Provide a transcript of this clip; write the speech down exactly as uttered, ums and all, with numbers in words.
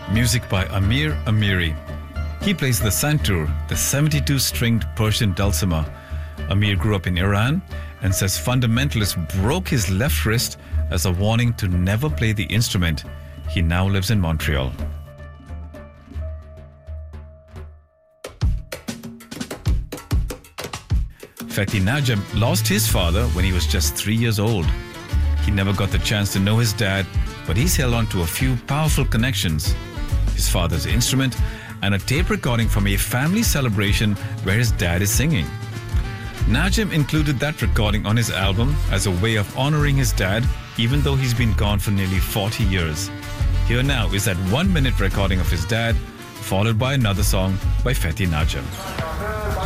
Music by Amir Amiri. He plays the santur, the seventy-two stringed Persian dulcimer. Amir grew up in Iran and says fundamentalists broke his left wrist as a warning to never play the instrument. He now lives in Montreal. Fethi Najam lost his father when he was just three years old. He never got the chance to know his dad, but he's held on to a few powerful connections. His father's instrument and a tape recording from a family celebration where his dad is singing. Najam included that recording on his album as a way of honoring his dad, even though he's been gone for nearly forty years. Here now is that one-minute recording of his dad, followed by another song by Fethi Najam.